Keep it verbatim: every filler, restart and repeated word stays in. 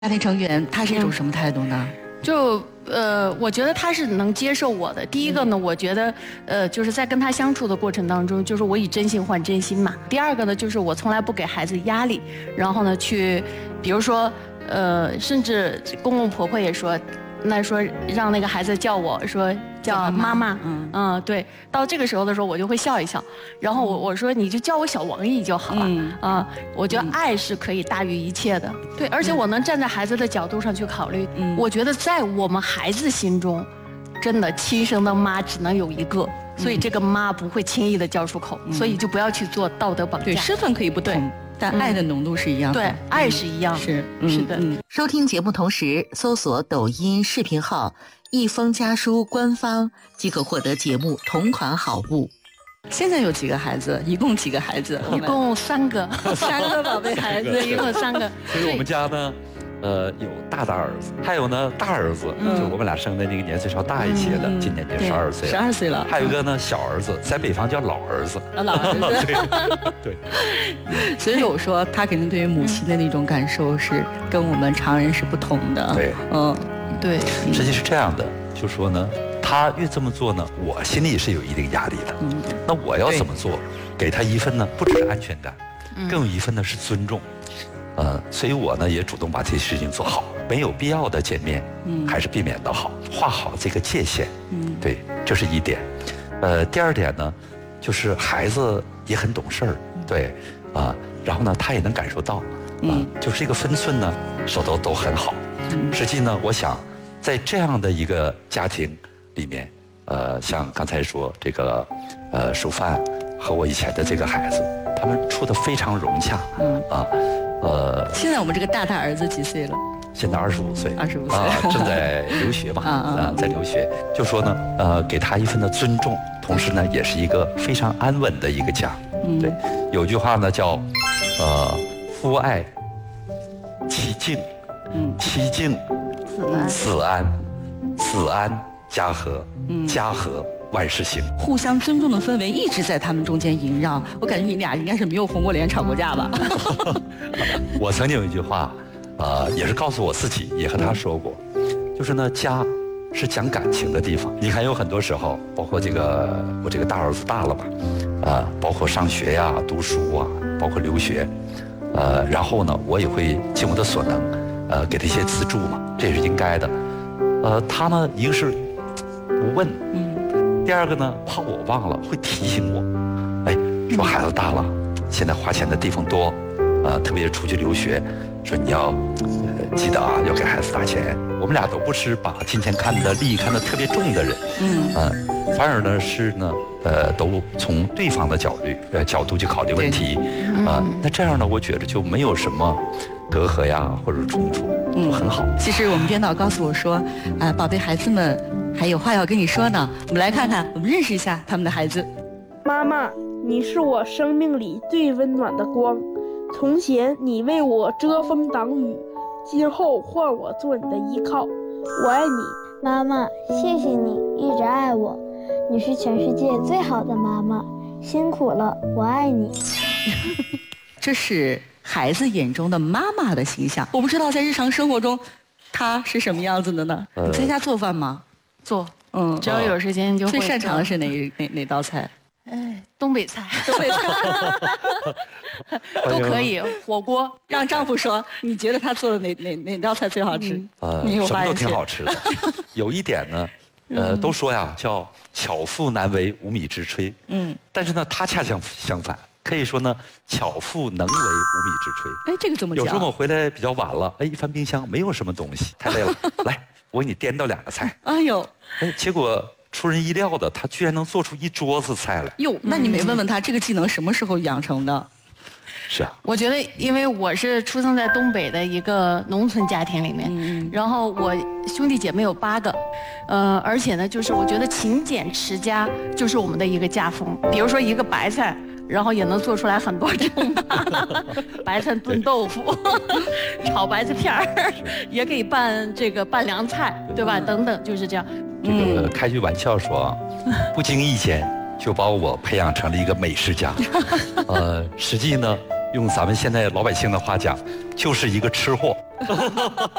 家庭成员他是一种什么态度呢？ 嗯、就呃，我觉得他是能接受我的。第一个呢，我觉得呃，就是在跟他相处的过程当中，就是我以真心换真心嘛。第二个呢，就是我从来不给孩子压力，然后呢，去比如说呃，甚至公公婆婆也说，那说让那个孩子叫我说。叫妈妈，嗯嗯，对，到这个时候的时候，我就会笑一笑，然后我我说你就叫我小王姨就好了，嗯啊，我觉得爱是可以大于一切的，对，而且我能站在孩子的角度上去考虑，嗯，我觉得在我们孩子心中，真的亲生的妈只能有一个，所以这个妈不会轻易的叫出口，所以就不要去做道德绑架。 对，身份可以不同，但爱的浓度是一样的。 对，爱是一样的。 是是的。 收听节目同时搜索抖音视频号一封家书官方即可获得节目同款好物。 现在有几个孩子？一共几个孩子？ 一共三个， 三个宝贝孩子， 一共三个。 所以我们家呢，呃，有大大儿子，还有呢大儿子，嗯、就我们俩生的那个年岁稍大一些的，嗯、今年就十二岁了。 十二岁了。 还有一个呢小儿子，在北方叫老儿子。 老儿子。 对。 对所以我说，他肯定对于母亲的那种感受是跟我们常人是不同的。 对。 嗯。 对， 实际是这样的，就说呢，他越这么做呢，我心里是有一定压力的。嗯，那我要怎么做，给他一份呢，不只是安全感，更有一份呢是尊重。呃，所以我呢也主动把这些事情做好，没有必要的见面，嗯，还是避免的好，画好这个界限。嗯，对，这是一点。呃，第二点呢，就是孩子也很懂事儿，对，啊、呃，然后呢他也能感受到，啊、呃，就是这个分寸呢，手头都很好。嗯，实际呢，我想。在这样的一个家庭里面，呃，像刚才说这个，呃，蜀范和我以前的这个孩子，他们处得非常融洽，嗯啊，呃。 现在我们这个大大儿子几岁了？ 现在二十五岁， 二十五岁啊，正在留学吧，啊，在留学。就说呢，呃，给他一份的尊重，同时呢，也是一个非常安稳的一个家。嗯，对，有句话呢叫，呃，夫爱妻敬，嗯，妻敬。子安，子安家和，嗯、家和万事兴。 互相尊重的氛围一直在他们中间萦绕。我感觉你俩应该是没有红过脸、吵过架吧？ 我曾经有一句话，呃，也是告诉我自己，也和他说过，就是呢，家是讲感情的地方。你看，有很多时候，包括这个我这个大儿子大了吧，啊、呃，包括上学呀、读书啊，包括留学，呃，然后呢，我也会尽我的所能。呃，给他一些资助嘛，这也是应该的。呃，他呢，一个是不问，嗯，第二个呢，怕我忘了，会提醒我。哎，说孩子大了，现在花钱的地方多，呃，特别出去留学，说你要、呃、记得啊，要给孩子打钱。我们俩都不是把金钱看得利益看得特别重的人，嗯，呃，反而呢是呢，呃，都从对方的角度呃角度去考虑问题，啊、呃，那这样呢，我觉得就没有什么。隔阂呀，或者冲突，都很好。 嗯、其实我们编导告诉我说，啊、呃，宝贝孩子们还有话要跟你说呢。我们来看看，我们认识一下他们的孩子。 妈妈，你是我生命里最温暖的光。从前你为我遮风挡雨，今后换我做你的依靠。我爱你， 妈妈。谢谢你一直爱我，你是全世界最好的妈妈。辛苦了，我爱你。 这是。孩子眼中的妈妈的形象，我不知道在日常生活中，她是什么样子的呢？呃、你在家做饭吗？ 做，嗯，只要有时间就会。 最擅长的是哪哪哪道菜？ 哎，东北菜， 东北菜都可以。火锅， 让丈夫说，你觉得他做的哪哪哪道菜最好吃？ 呃，什么都挺好吃的。有一点呢，呃，都说呀，叫巧妇难为无米之炊。嗯，但是呢，他恰恰相反。可以说呢，巧妇能为无米之炊。 哎，这个怎么讲？ 有时候我回来比较晚了，哎，一翻冰箱没有什么东西，太累了。来，我给你颠倒两个菜。 哎呦， 哎，结果出人意料的，他居然能做出一桌子菜来。 哟，那你没问问他这个技能什么时候养成的？ 是啊， 我觉得，因为我是出生在东北的一个农村家庭里面，嗯、然后我兄弟姐妹有八个，呃，而且呢，就是我觉得勤俭持家就是我们的一个家风。比如说一个白菜。然后也能做出来很多种白菜炖豆腐炒白菜片儿也可以拌这个拌凉菜，对吧？等等，就是这样。 这个开句玩笑说，不经意间就把我培养成了一个美食家。呃，实际呢， 用咱们现在老百姓的话讲，就是一个吃货。